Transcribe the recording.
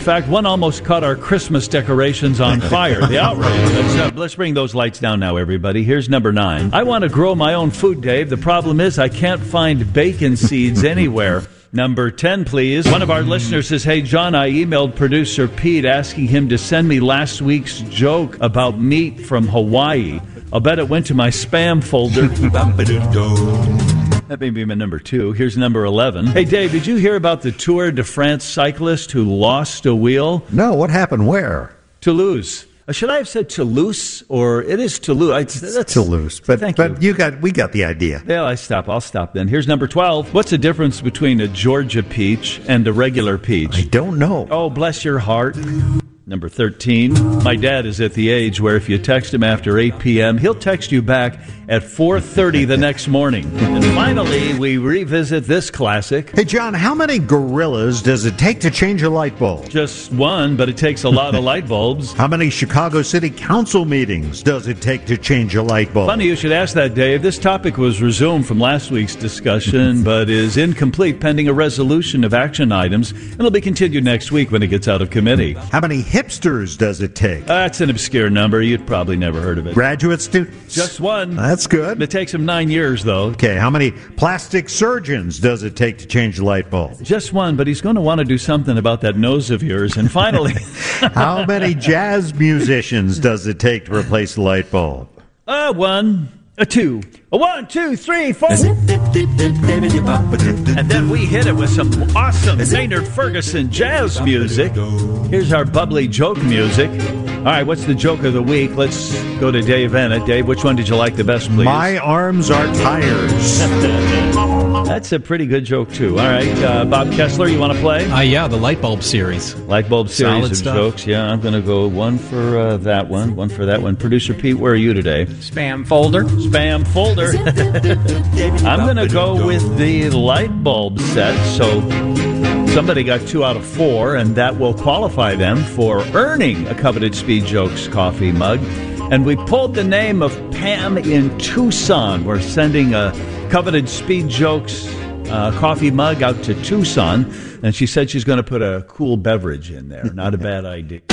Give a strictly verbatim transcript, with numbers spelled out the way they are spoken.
fact, one almost caught our Christmas decorations on fire. The outrage. Let's, uh, let's bring those lights down now, everybody. Here's number nine. I want to grow my own food, Dave. The problem is I can't find bacon seeds anywhere. Number ten, please. One of our listeners says, hey, John, I emailed producer Pete asking him to send me last week's joke about meat from Hawaii. I'll bet it went to my spam folder. That may be my number two. Here's number eleven. Hey, Dave, did you hear about the Tour de France cyclist who lost a wheel? No, what happened? Where? Toulouse. Uh, should I have said Toulouse, or it is Toulouse? I, that's Toulouse, but thank but you. you got we got the idea. Well, I stop. I'll stop then. Here's number twelve. What's the difference between a Georgia peach and a regular peach? I don't know. Oh, bless your heart. Number thirteen. My dad is at the age where if you text him after eight p.m., he'll text you back at four thirty the next morning. And finally, we revisit this classic. Hey, John, how many gorillas does it take to change a light bulb? Just one, but it takes a lot of light bulbs. How many Chicago City Council meetings does it take to change a light bulb? Funny you should ask that, Dave. This topic was resumed from last week's discussion, but is incomplete pending a resolution of action items, and it'll be continued next week when it gets out of committee. How many hipsters does it take? That's an obscure number. You'd probably never heard of it. Graduate students? Just one. That's good. It takes them nine years, though. Okay, how many plastic surgeons does it take to change the light bulb? Just one, but he's going to want to do something about that nose of yours. And finally... How many jazz musicians does it take to replace the light bulb? Uh, one, a two, a one, two, three, four. And then we hit it with some awesome Maynard Ferguson jazz music. Here's our bubbly joke music. All right, what's the joke of the week? Let's go to Dave Ennett. Dave, which one did you like the best, please? My arms are tires. That's a pretty good joke, too. All right, uh, Bob Kessler, you want to play? Uh, yeah, the light bulb series. Light bulb series Solid of stuff. jokes. Yeah, I'm going to go one for uh, that one, one for that one. Producer Pete, where are you today? Spam folder. Spam folder. I'm going to go with the light bulb set, so somebody got two out of four, and that will qualify them for earning a coveted Speed Jokes coffee mug. And we pulled the name of Pam in Tucson. We're sending a coveted Speed Jokes uh, coffee mug out to Tucson, and she said she's going to put a cool beverage in there. Not a bad idea.